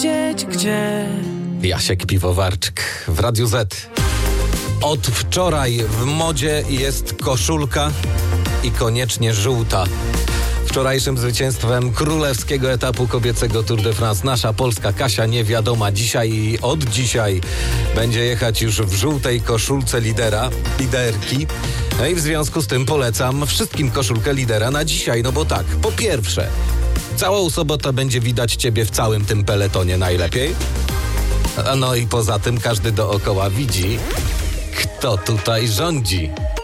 wiedzieć gdzie. Jasiek Piwowarczyk w Radiu Z. Od wczoraj w modzie jest koszulka i koniecznie żółta. Wczorajszym zwycięstwem królewskiego etapu kobiecego Tour de France nasza polska Kasia Niewiadoma od dzisiaj będzie jechać już w żółtej koszulce liderki. No i w związku z tym polecam wszystkim koszulkę lidera na dzisiaj, no bo tak, po pierwsze, całą sobotę będzie widać ciebie w całym tym peletonie najlepiej. No i poza tym każdy dookoła widzi, kto tutaj rządzi.